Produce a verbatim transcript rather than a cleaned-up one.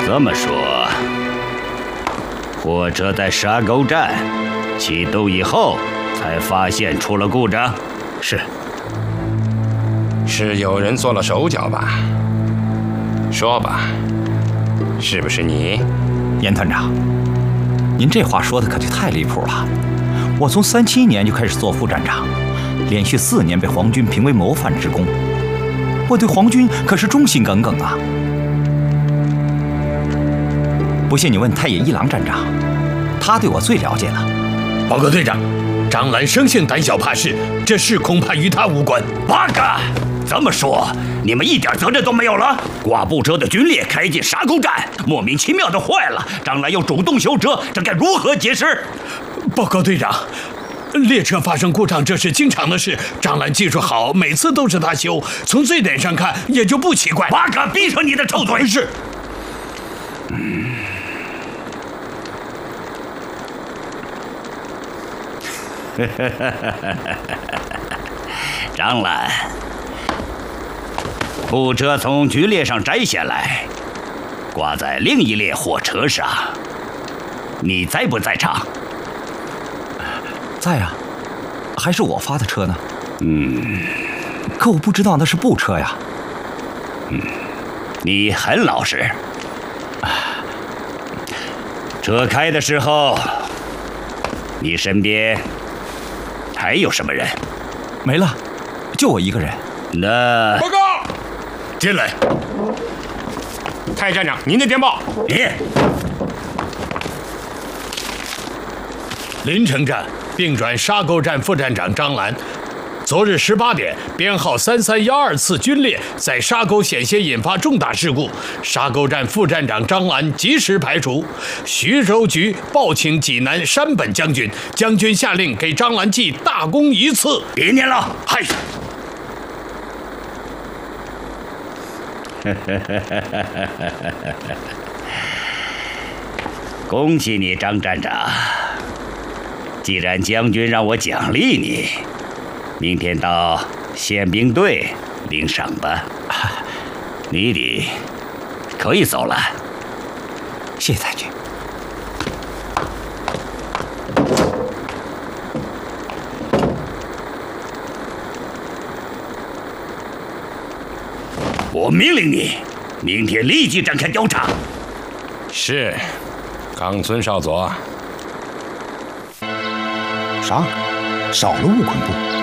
这么说，货车在沙沟站启动以后才发现出了故障？ 是。 是有人做了手脚吧？说吧，是不是你？ 严团长，您这话说的可就太离谱了。我从三七年就开始做副站长，连续四年被皇军评为模范职工，我对皇军可是忠心耿耿啊。不信你问太野一郎站长，他对我最了解了。 报告队长，张兰生性胆小怕事，这事恐怕与他无关。 八个，这么说，你们一点责任都没有了？挂布车的军列开进沙沟站，莫名其妙的坏了，张兰又主动修车，这该如何解释？ 报告队长，列车发生故障这是经常的事，张兰技术好，每次都是他修，从这点上看也就不奇怪。 八个，闭上你的臭嘴！ 是。 嗯。张兰，布车从局列上摘下来，挂在另一列火车上。你在不在场？ 在啊，还是我发的车呢。 嗯， 可我不知道那是布车呀。 嗯，你很老实。车开的时候，你身边还有什么人？ 没了，就我一个人。 那报告，进来。 太站长，您的电报。 你。 临城站并转沙沟站副站长张兰，昨日十八点，编号三三幺二次军列在沙沟险些引发重大事故，沙沟站副站长张兰及时排除。徐州局报请济南山本将军，将军下令给张兰记大功一次。 别念了，嗨！恭喜你，张站长！既然将军让我奖励你，明天到宪兵队领赏吧。你得可以走了。 谢谢太君。 我命令你，明天立即展开调查。 是，冈村少佐。 啥？少了误捆部？